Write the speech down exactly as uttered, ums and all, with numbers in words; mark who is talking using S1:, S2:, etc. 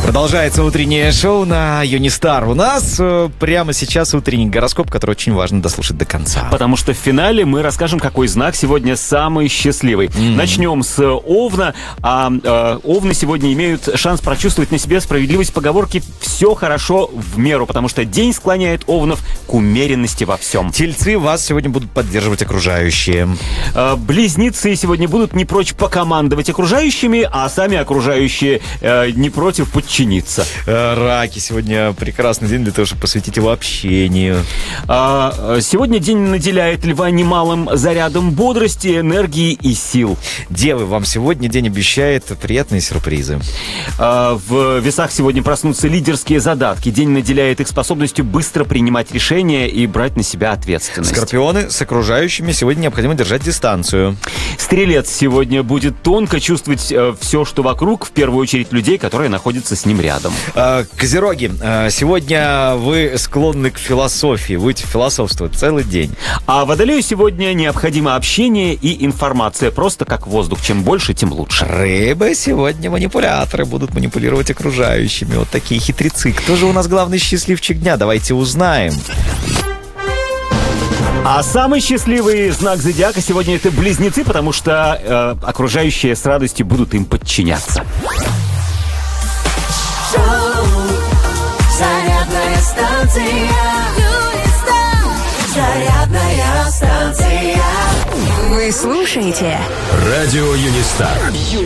S1: Продолжается утреннее шоу на Юнистар. У нас э, прямо сейчас утренний гороскоп, который очень важно дослушать до конца.
S2: Потому что в финале мы расскажем, какой знак сегодня самый счастливый. Mm. Начнем с Овна. А э, Овны сегодня имеют шанс прочувствовать на себе справедливость поговорки «все хорошо в меру», потому что день склоняет Овнов к умеренности во всем.
S1: Тельцы вас сегодня будут поддерживать окружающие.
S2: Э, близнецы сегодня будут не прочь покомандовать окружающими, а сами окружающие э, не против подчиниться.
S1: Раки. Сегодня прекрасный день для того, чтобы посвятить его общению.
S2: А, сегодня день наделяет льва немалым зарядом бодрости, энергии и сил.
S1: Девы, вам сегодня день обещает приятные сюрпризы.
S2: А, в весах сегодня проснутся лидерские задатки. День наделяет их способностью быстро принимать решения и брать на себя ответственность.
S1: Скорпионы, с окружающими сегодня необходимо держать дистанцию.
S2: Стрелец сегодня будет тонко чувствовать э, все, что вокруг, в первую очередь людей, которые находятся с ним рядом.
S1: Козероги, сегодня вы склонны к философии, будете философствовать целый день.
S2: А Водолею сегодня необходимо общение и информация, просто как воздух. Чем больше, тем лучше.
S1: Рыбы, сегодня манипуляторы будут манипулировать окружающими. Вот такие хитрецы. Кто же у нас главный счастливчик дня? Давайте узнаем.
S2: А самый счастливый знак зодиака сегодня — это близнецы, потому что э, окружающие с радостью будут им подчиняться.
S3: Зарядная станция. Зарядная станция.
S4: Вы слушаете
S5: Радио Юнистар.